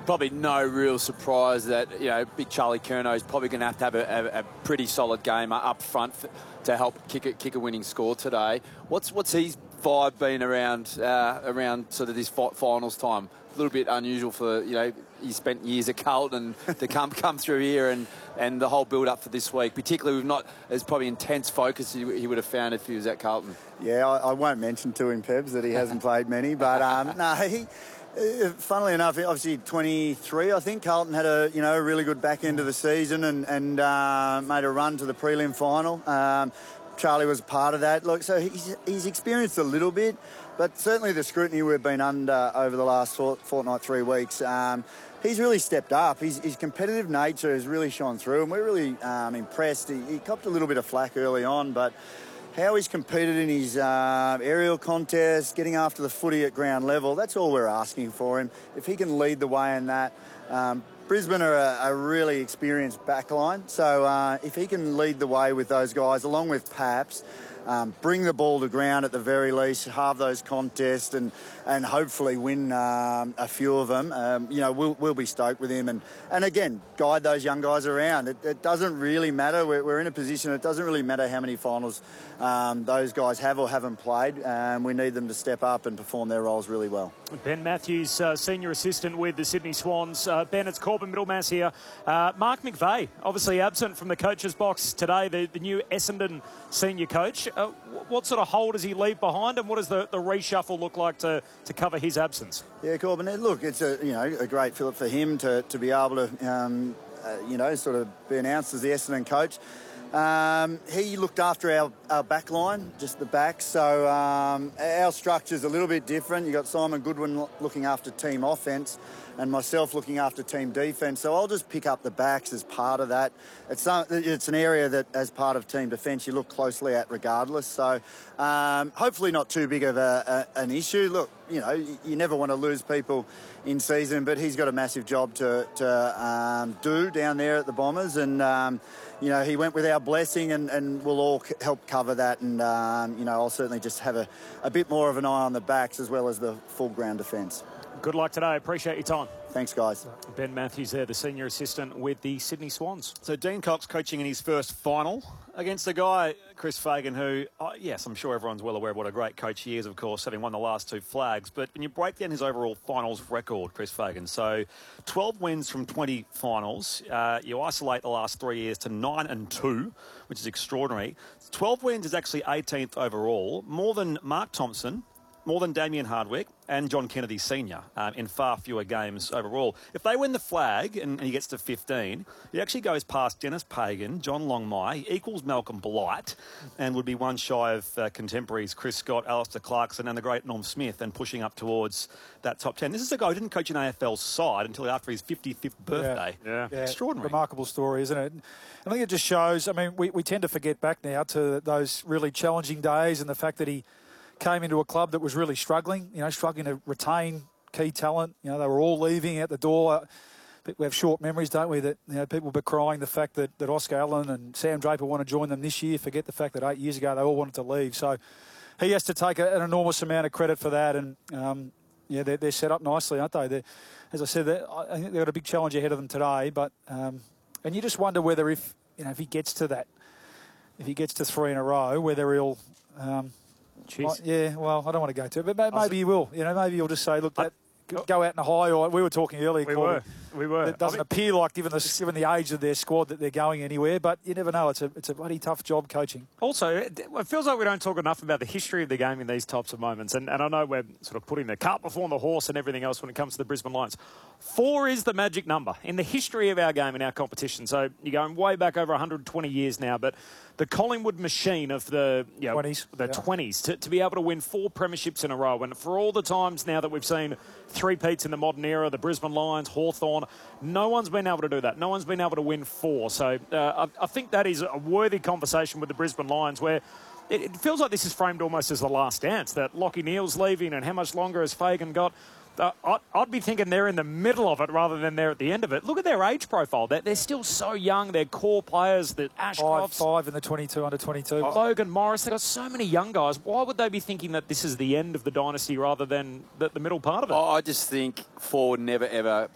probably no real surprise that, you know, big Charlie Curnow is probably going to have a pretty solid game up front to help kick a winning score today. What's his vibe been around sort of this finals time? A little bit unusual for, you know, he spent years at Carlton to come through here and the whole build-up for this week, particularly with not as probably intense focus he would have found if he was at Carlton. Yeah, I won't mention to him, Pebs, that he hasn't played many, but no, funnily enough, obviously 23, I think Carlton had a really good back end of the season and made a run to the prelim final. Charlie was part of that. Look, so he's experienced a little bit, but certainly the scrutiny we've been under over the last fortnight, 3 weeks, he's really stepped up. His competitive nature has really shone through, and we're really impressed. He copped a little bit of flack early on, but how he's competed in his aerial contests, getting after the footy at ground level, that's all we're asking for him. If he can lead the way in that, Brisbane are a really experienced backline, so if he can lead the way with those guys, along with Paps, bring the ball to ground at the very least, halve those contests and hopefully win a few of them, we'll be stoked with him and again, guide those young guys around. It doesn't really matter. We're in a position, it doesn't really matter how many finals those guys have or haven't played. We need them to step up and perform their roles really well. Ben Matthews, Senior Assistant with the Sydney Swans. Ben, it's Corbin Middlemass here. Mark McVeigh, obviously absent from the coach's box today, the new Essendon Senior Coach. What sort of hole does he leave behind, and what does the reshuffle look like to cover his absence? Yeah, Corbin, look, it's a great fillip for him to be able to, sort of be announced as the Essendon coach. He looked after our back line, just the back, so our structure's a little bit different. You've got Simon Goodwin looking after team offence and myself looking after team defence, so I'll just pick up the backs as part of that. It's an area that, as part of team defence, you look closely at regardless, so hopefully not too big of an issue. Look, you never want to lose people in season, but he's got a massive job to do down there at the Bombers, and he went with our blessing, and we'll all help cover that. And, I'll certainly just have a bit more of an eye on the backs as well as the full ground defence. Good luck today. Appreciate your time. Thanks, guys. Ben Matthews there, the Senior Assistant with the Sydney Swans. So Dean Cox coaching in his first final against a guy, Chris Fagan, who, yes, I'm sure everyone's well aware of what a great coach he is, of course, having won the last 2 flags. But when you break down his overall finals record, Chris Fagan, so 12 wins from 20 finals. You isolate the last 3 years to 9-2, which is extraordinary. 12 wins is actually 18th overall, more than Mark Thompson, more than Damien Hardwick and John Kennedy Sr. In far fewer games overall. If they win the flag and he gets to 15, he actually goes past Dennis Pagan, John Longmire, he equals Malcolm Blight, and would be one shy of contemporaries Chris Scott, Alistair Clarkson and the great Norm Smith, and pushing up towards that top 10. This is a guy who didn't coach an AFL side until after his 55th birthday. Yeah. Extraordinary. Remarkable story, isn't it? I think it just shows, we tend to forget back now to those really challenging days and the fact that he came into a club that was really struggling to retain key talent. They were all leaving out the door. We have short memories, don't we, that people were crying the fact that Oscar Allen and Sam Draper want to join them this year, forget the fact that 8 years ago they all wanted to leave. So he has to take an enormous amount of credit for that, and they're set up nicely, aren't they? As I said, I think they've got a big challenge ahead of them today, but and you just wonder whether if he gets to that, if he gets to 3 in a row, whether he'll well, I don't want to go to it, but maybe he will. Maybe he'll just say, look, go out in a high. Or we were talking earlier. We were. It doesn't appear like, given the age of their squad, that they're going anywhere. But you never know. It's a bloody tough job coaching. Also, it feels like we don't talk enough about the history of the game in these types of moments. And I know we're sort of putting the cart before the horse and everything else when it comes to the Brisbane Lions. 4 is the magic number in the history of our game and our competition. So you're going way back over 120 years now, but the Collingwood machine of the 20s to be able to win 4 premierships in a row, and for all the times now that we've seen 3-peats in the modern era, the Brisbane Lions, Hawthorn, no one's been able to do that. No one's been able to win 4. So I think that is a worthy conversation with the Brisbane Lions, where it feels like this is framed almost as the last dance, that Lachie Neale's leaving and how much longer has Fagan got. I'd be thinking they're in the middle of it rather than they're at the end of it. Look at their age profile. They're still so young. They're core players. The Ashcrofts. 5 in the 22, under 22. Logan Morris. They've got so many young guys. Why would they be thinking that this is the end of the dynasty rather than the middle part of it? I just think 4 would never, ever